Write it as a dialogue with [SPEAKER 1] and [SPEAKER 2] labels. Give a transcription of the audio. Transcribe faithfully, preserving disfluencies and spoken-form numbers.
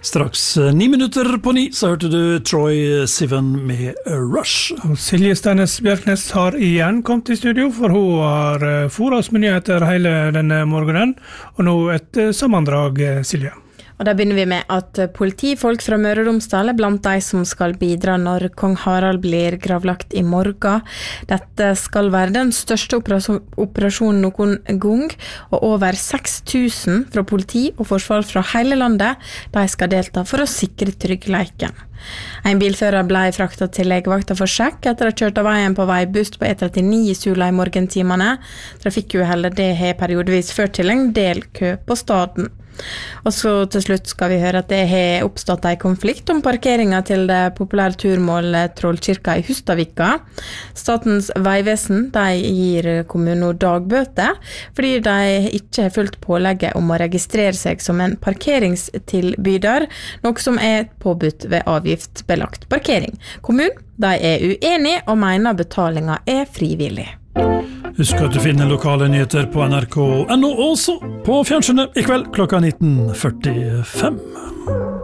[SPEAKER 1] Straks ni minutter på ni så hørte du Troy Sivan med Rush.
[SPEAKER 2] Og Silje Stennes Bjerknes har igjen kommet i studio, for hun har for oss med nyheter hele denne morgenen, og nå et sammendrag, Silje.
[SPEAKER 3] Og da begynner vi med at politifolk fra Møre og Romsdal er blant de som skal bidra når kong Harald blir gravlagt i morgen. Dette skal være den største operasjonen noen gang, og over seks tusen fra politi og forsvar fra hele landet, de skal delta for å sikre tryggleiken. En bilfører ble fraktet til legevakta for sjekk etter å ha kjørt av veien på veibuss på E trettini i Sula i morgentimene. Trafikkuhellet det har periodevis ført til en del kø på staden. Og så til slutt skal vi høre at det har oppstått en konflikt om parkeringen til det populære turmålet Trollkirka i Hustadvika. Statens vegvesen de gir kommunen dagbøter fordi de ikke har fulgt pålegget om å registrere seg som en parkeringstilbyder, noe som er påbudt ved avgiftsbelagt parkering. Kommunen de er uenig og mener betalingen er frivillig.
[SPEAKER 1] Husk at du finner lokale nyheter på N R K N O også på fjernsynet i kveld klokka nitten førtifem.